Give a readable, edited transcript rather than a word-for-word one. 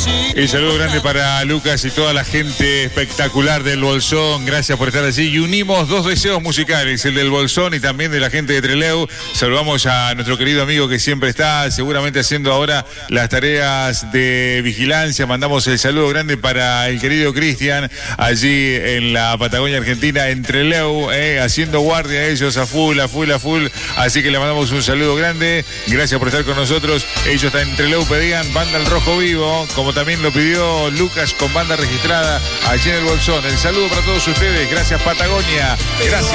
Y saludo grande para Lucas y toda la gente espectacular del Bolsón. Gracias por estar allí. Y unimos dos deseos musicales, el del Bolsón y también de la gente de Trelew. Saludamos a nuestro querido amigo que siempre está seguramente haciendo ahora las tareas de vigilancia. Mandamos el saludo grande para el querido Cristian, allí en la Patagonia Argentina, en Trelew, haciendo guardia a ellos a full. Así que le mandamos un saludo grande. Gracias por estar con nosotros. Ellos están en Trelew, pedían Banda El Rojo Vivo, como también lo pidió Lucas con banda registrada allí en el Bolsón. El saludo para todos ustedes. Gracias, Patagonia. Gracias.